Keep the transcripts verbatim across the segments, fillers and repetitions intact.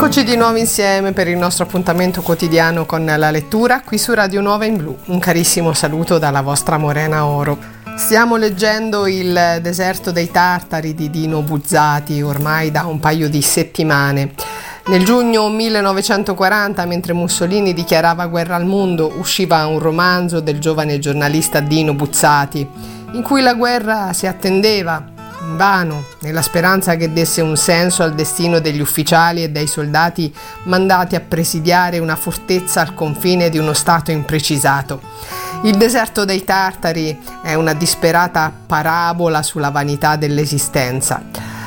Eccoci di nuovo insieme per il nostro appuntamento quotidiano con la lettura qui su Radio Nuova in Blu. Un carissimo saluto dalla vostra Morena Oro. Stiamo leggendo Il deserto dei Tartari di Dino Buzzati ormai da un paio di settimane. Nel giugno millenovecentoquaranta, mentre Mussolini dichiarava guerra al mondo, usciva un romanzo del giovane giornalista Dino Buzzati, in cui la guerra si attendeva invano, nella speranza che desse un senso al destino degli ufficiali e dei soldati mandati a presidiare una fortezza al confine di uno stato imprecisato. Il deserto dei Tartari è una disperata parabola sulla vanità dell'esistenza.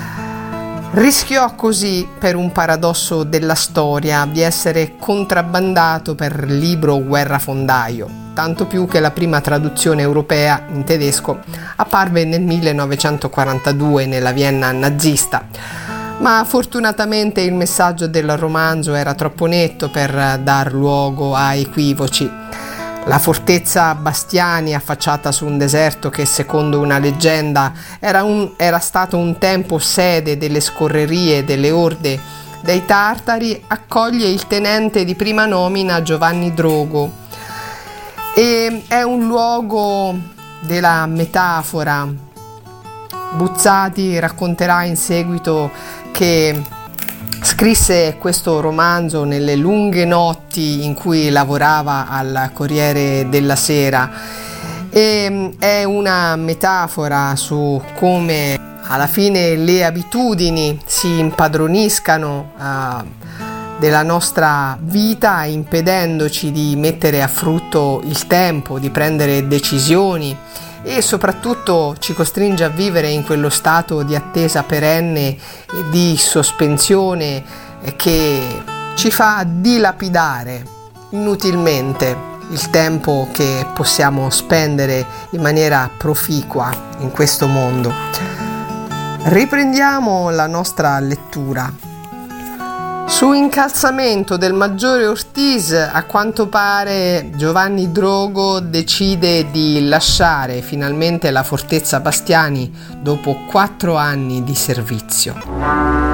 Rischiò così, per un paradosso della storia, di essere contrabbandato per libro guerrafondaio, tanto più che la prima traduzione europea in tedesco apparve nel millenovecentoquarantadue nella Vienna nazista. Ma fortunatamente il messaggio del romanzo era troppo netto per dar luogo a equivoci. La fortezza Bastiani, affacciata su un deserto che secondo una leggenda era, un, era stato un tempo sede delle scorrerie delle orde dei Tartari, accoglie il tenente di prima nomina Giovanni Drogo e è un luogo della metafora. Buzzati racconterà in seguito che scrisse questo romanzo nelle lunghe notti in cui lavorava al Corriere della Sera e è una metafora su come alla fine le abitudini si impadroniscano uh, della nostra vita, impedendoci di mettere a frutto il tempo, di prendere decisioni e soprattutto ci costringe a vivere in quello stato di attesa perenne e di sospensione che ci fa dilapidare inutilmente il tempo che possiamo spendere in maniera proficua in questo mondo. Riprendiamo la nostra lettura. Su incalzamento del maggiore Ortiz, a quanto pare Giovanni Drogo decide di lasciare finalmente la fortezza Bastiani dopo quattro anni di servizio.